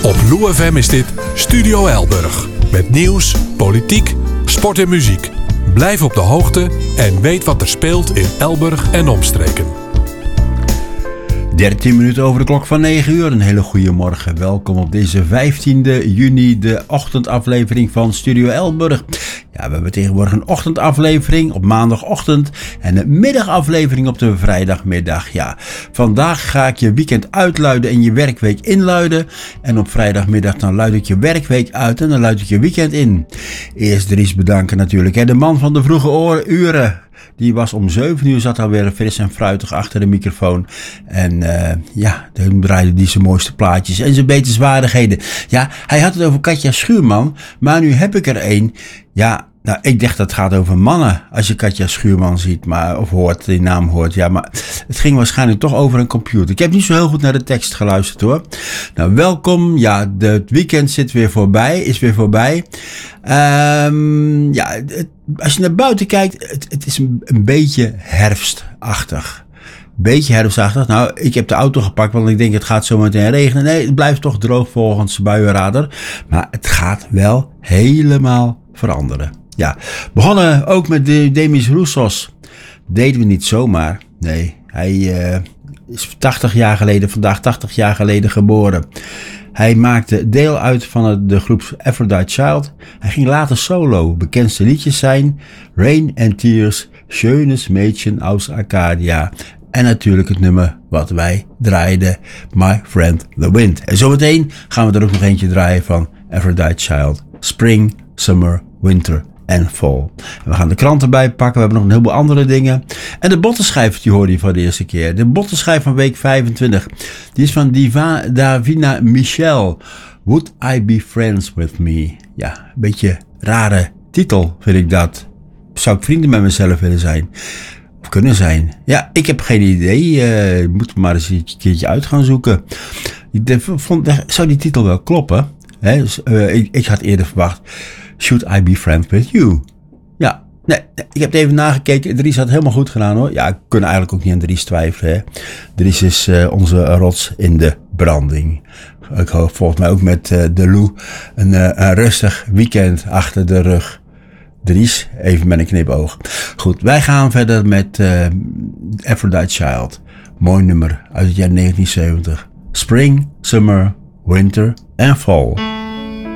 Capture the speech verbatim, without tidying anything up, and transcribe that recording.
Op Lou F M is dit Studio Elburg. Met nieuws, politiek, sport en muziek. Blijf op de hoogte en weet wat er speelt in Elburg en omstreken. dertien minuten over de klok van negen uur. Een hele goede morgen. Welkom op deze vijftiende juni, de ochtendaflevering van Studio Elburg. Ja, we hebben tegenwoordig een ochtendaflevering op maandagochtend en een middagaflevering op de vrijdagmiddag. Ja, vandaag ga ik je weekend uitluiden en je werkweek inluiden. En op vrijdagmiddag dan luid ik je werkweek uit en dan luid ik je weekend in. Eerst Dries bedanken natuurlijk. Hè. De man van de vroege oor- uren. Die was om zeven uur, zat alweer fris en fruitig achter de microfoon. En uh, ja, toen draaide hij zijn mooiste plaatjes en zijn betenswaardigheden. Ja, hij had het over Katja Schuurman, maar nu heb ik er één. Ja, nou, ik dacht dat het gaat over mannen, als je Katja Schuurman ziet, maar, of hoort, die naam hoort. Ja, maar het ging waarschijnlijk toch over een computer. Ik heb niet zo heel goed naar de tekst geluisterd hoor. Nou, welkom. Ja, de, het weekend zit weer voorbij, is weer voorbij. Um, ja, het, als je naar buiten kijkt, het, het is een, een beetje herfstachtig. Beetje herfstachtig. Nou, ik heb de auto gepakt, want ik denk het gaat zo meteen regenen. Nee, het blijft toch droog volgens de buienradar. Maar het gaat wel helemaal veranderen. Ja, begonnen ook met de Demis Roussos. Deden we niet zomaar. Nee, hij uh, is tachtig jaar geleden, vandaag tachtig jaar geleden geboren. Hij maakte deel uit van de groep Aphrodite Child. Hij ging later solo. Bekendste liedjes zijn Rain and Tears, Schönes Mädchen aus Arcadia. En natuurlijk het nummer wat wij draaiden, My Friend the Wind. En zometeen gaan we er ook nog eentje draaien van Aphrodite Child. Spring, Summer, Winter en Fall. En we gaan de krant erbij pakken. We hebben nog een heleboel andere dingen. En de bottenschijf, die hoorde je voor de eerste keer. De bottenschijf van week vijfentwintig. Die is van Diva, Davina Michel. Would I Be Friends With Me? Ja, een beetje rare titel vind ik dat. Zou ik vrienden met mezelf willen zijn? Of kunnen zijn? Ja, ik heb geen idee. Uh, ik moet maar eens een keertje uit gaan zoeken. Ik vond, zou die titel wel kloppen? He, dus, uh, ik, ik had eerder verwacht, Should I Be Friends With You? Ja, nee, ik heb het even nagekeken. Dries had het helemaal goed gedaan hoor. Ja, we kunnen eigenlijk ook niet aan Dries twijfelen. Hè. Dries is uh, onze rots in de branding. Ik hoop volgens mij ook met uh, de Lou een, uh, een rustig weekend achter de rug. Dries, even met een knipoog. Goed, wij gaan verder met uh, Aphrodite Child. Mooi nummer uit het jaar negentien zeventig. Spring, Summer, Winter en Fall.